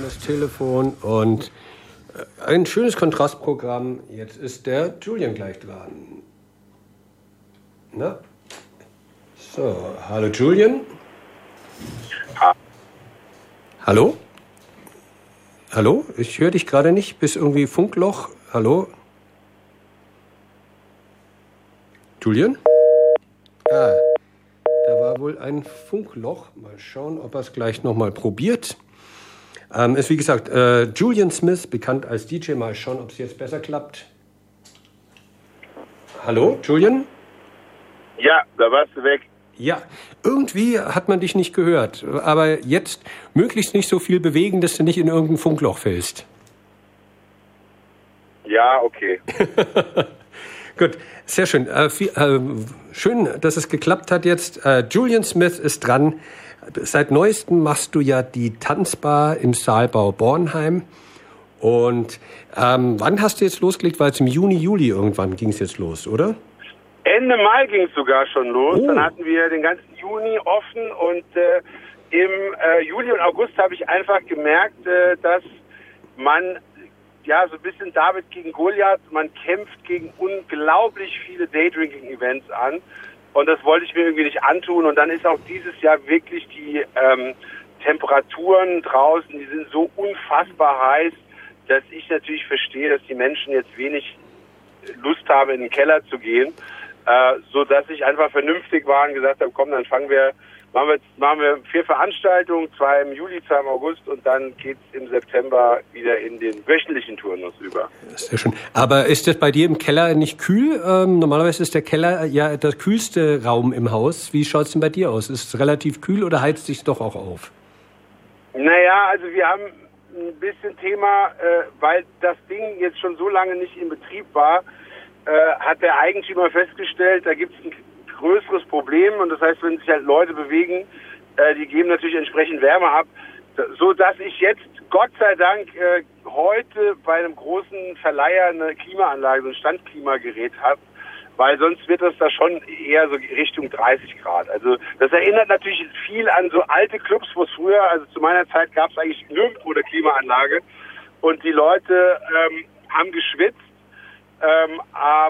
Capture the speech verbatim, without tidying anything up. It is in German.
an das Telefon und ein schönes Kontrastprogramm. Jetzt ist der Julian gleich dran. Na? So, hallo Julian. Ha. Hallo? Hallo? Ich höre dich gerade nicht. Bist irgendwie Funkloch. Hallo? Julian? Ah, da war wohl ein Funkloch. Mal schauen, ob er es gleich nochmal probiert. Ähm, ist wie gesagt äh, Julian Smith, bekannt als D J. Mal schauen, ob es jetzt besser klappt. Hallo, Julian? Ja, da warst du weg. Ja, irgendwie hat man dich nicht gehört. Aber jetzt möglichst nicht so viel bewegen, dass du nicht in irgendein Funkloch fällst. Ja, okay. Gut, sehr schön. Äh, viel, äh, schön, dass es geklappt hat jetzt. Äh, Julian Smith ist dran. Seit Neuestem machst du ja die Tanzbar im Saalbau Bornheim. Und ähm, wann hast du jetzt losgelegt? Weil es im Juni, Juli irgendwann ging es jetzt los, oder? Ende Mai ging es sogar schon los. Oh. Dann hatten wir den ganzen Juni offen und äh, im äh, Juli und August habe ich einfach gemerkt, äh, dass man ja so ein bisschen David gegen Goliath, man kämpft gegen unglaublich viele Daydrinking-Events an. Und das wollte ich mir irgendwie nicht antun. Und dann ist auch dieses Jahr wirklich die ähm, Temperaturen draußen, die sind so unfassbar heiß, dass ich natürlich verstehe, dass die Menschen jetzt wenig Lust haben, in den Keller zu gehen. Äh, so dass ich einfach vernünftig war und gesagt habe, komm, dann fangen wir, machen wir, machen wir vier Veranstaltungen, zwei im Juli, zwei im August und dann geht's im September wieder in den wöchentlichen Turnus über. Sehr schön. Aber ist das bei dir im Keller nicht kühl? Ähm, normalerweise ist der Keller ja der kühlste Raum im Haus. Wie schaut's denn bei dir aus? Ist es relativ kühl oder heizt sich doch auch auf? Naja, also wir haben ein bisschen Thema, äh, weil das Ding jetzt schon so lange nicht in Betrieb war, äh, hat der Eigentümer festgestellt, da gibt es ein größeres Problem und das heißt, wenn sich halt Leute bewegen, äh, die geben natürlich entsprechend Wärme ab, so dass ich jetzt Gott sei Dank äh, heute bei einem großen Verleiher eine Klimaanlage, so ein Standklimagerät habe, weil sonst wird das da schon eher so Richtung dreißig Grad. Also das erinnert natürlich viel an so alte Clubs, wo es früher, also zu meiner Zeit gab es eigentlich nirgendwo eine Klimaanlage und die Leute ähm, haben geschwitzt, ähm, aber